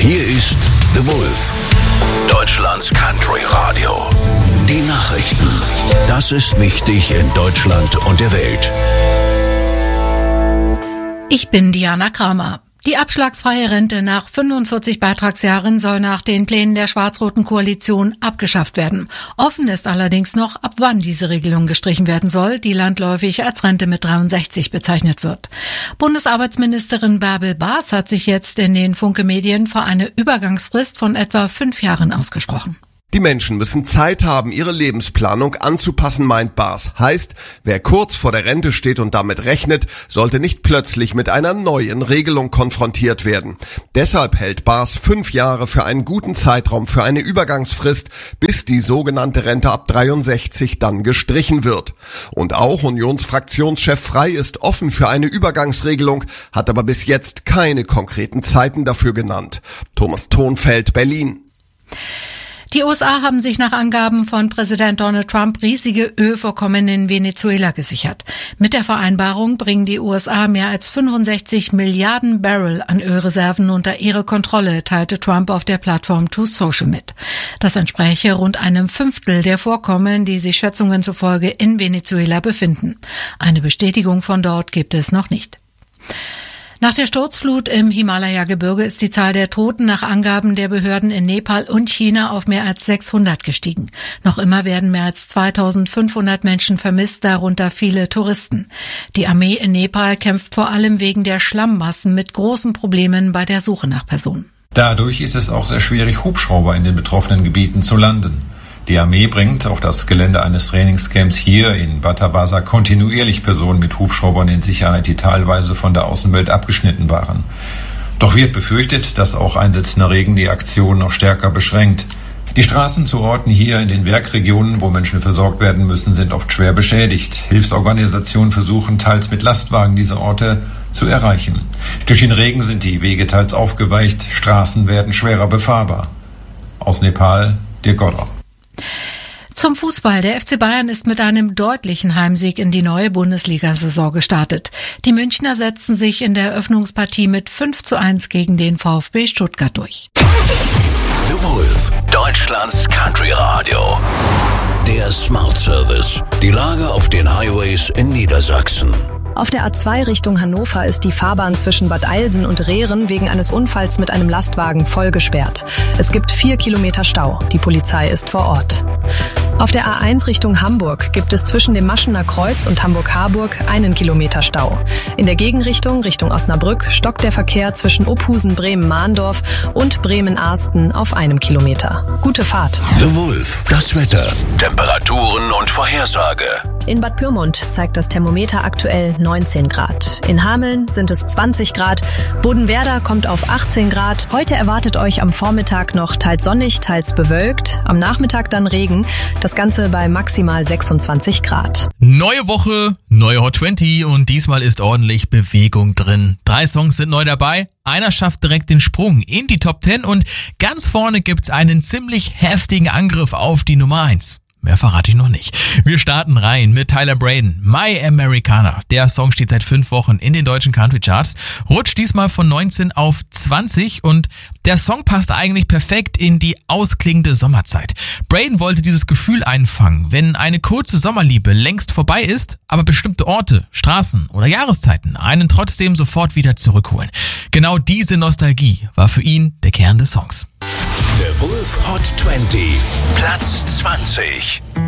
Hier ist The Wolf, Deutschlands Country Radio. Die Nachrichten. Das ist wichtig in Deutschland und der Welt. Ich bin Diana Kramer. Die abschlagsfreie Rente nach 45 Beitragsjahren soll nach den Plänen der schwarz-roten Koalition abgeschafft werden. Offen ist allerdings noch, ab wann diese Regelung gestrichen werden soll, die landläufig als Rente mit 63 bezeichnet wird. Bundesarbeitsministerin Bärbel Baas hat sich jetzt in den Funke-Medien für eine Übergangsfrist von etwa 5 Jahren ausgesprochen. Die Menschen müssen Zeit haben, ihre Lebensplanung anzupassen, meint Baas. Heißt, wer kurz vor der Rente steht und damit rechnet, sollte nicht plötzlich mit einer neuen Regelung konfrontiert werden. Deshalb hält Baas 5 Jahre für einen guten Zeitraum für eine Übergangsfrist, bis die sogenannte Rente ab 63 dann gestrichen wird. Und auch Unionsfraktionschef Frey ist offen für eine Übergangsregelung, hat aber bis jetzt keine konkreten Zeiten dafür genannt. Thomas Thonfeld, Berlin. Die USA haben sich nach Angaben von Präsident Donald Trump riesige Ölvorkommen in Venezuela gesichert. Mit der Vereinbarung bringen die USA mehr als 65 Milliarden Barrel an Ölreserven unter ihre Kontrolle, teilte Trump auf der Plattform Truth Social mit. Das entspräche rund einem Fünftel der Vorkommen, die sich Schätzungen zufolge in Venezuela befinden. Eine Bestätigung von dort gibt es noch nicht. Nach der Sturzflut im Himalaya-Gebirge ist die Zahl der Toten nach Angaben der Behörden in Nepal und China auf mehr als 600 gestiegen. Noch immer werden mehr als 2500 Menschen vermisst, darunter viele Touristen. Die Armee in Nepal kämpft vor allem wegen der Schlammmassen mit großen Problemen bei der Suche nach Personen. Dadurch ist es auch sehr schwierig, Hubschrauber in den betroffenen Gebieten zu landen. Die Armee bringt auf das Gelände eines Trainingscamps hier in Batabasa kontinuierlich Personen mit Hubschraubern in Sicherheit, die teilweise von der Außenwelt abgeschnitten waren. Doch wird befürchtet, dass auch einsetzender Regen die Aktion noch stärker beschränkt. Die Straßen zu Orten hier in den Werkregionen, wo Menschen versorgt werden müssen, sind oft schwer beschädigt. Hilfsorganisationen versuchen teils mit Lastwagen diese Orte zu erreichen. Durch den Regen sind die Wege teils aufgeweicht, Straßen werden schwerer befahrbar. Aus Nepal, Dirk Godder. Zum Fußball. Der FC Bayern ist mit einem deutlichen Heimsieg in die neue Bundesliga-Saison gestartet. Die Münchner setzten sich in der Eröffnungspartie mit 5:1 gegen den VfB Stuttgart durch. The Wolf, Deutschlands Country Radio. Der Smart Service. Die Lage auf den Highways in Niedersachsen. Auf der A2 Richtung Hannover ist die Fahrbahn zwischen Bad Eilsen und Rehren wegen eines Unfalls mit einem Lastwagen voll gesperrt. Es gibt 4 Kilometer Stau. Die Polizei ist vor Ort. Auf der A1 Richtung Hamburg gibt es zwischen dem Maschener Kreuz und Hamburg-Harburg 1 Kilometer Stau. In der Gegenrichtung Richtung Osnabrück stockt der Verkehr zwischen Ophusen, Bremen-Mahndorf und Bremen-Arsten auf 1 Kilometer. Gute Fahrt. The Wolf, das Wetter, Temperaturen und Vorhersage. In Bad Pyrmont zeigt das Thermometer aktuell 19 Grad. In Hameln sind es 20 Grad. Bodenwerder kommt auf 18 Grad. Heute erwartet euch am Vormittag noch teils sonnig, teils bewölkt. Am Nachmittag dann Regen. Das Ganze bei maximal 26 Grad. Neue Woche, neue Hot 20 und diesmal ist ordentlich Bewegung drin. 3 Songs sind neu dabei. Einer schafft direkt den Sprung in die Top 10 und ganz vorne gibt's einen ziemlich heftigen Angriff auf die Nummer 1. Mehr verrate ich noch nicht. Wir starten rein mit Tyler Braden, My Americana. Der Song steht seit 5 Wochen in den deutschen Country Charts, rutscht diesmal von 19 auf 20 und der Song passt eigentlich perfekt in die ausklingende Sommerzeit. Braden wollte dieses Gefühl einfangen, wenn eine kurze Sommerliebe längst vorbei ist, aber bestimmte Orte, Straßen oder Jahreszeiten einen trotzdem sofort wieder zurückholen. Genau diese Nostalgie war für ihn der Kern des Songs. The Wolf Hot 20, Platz 20.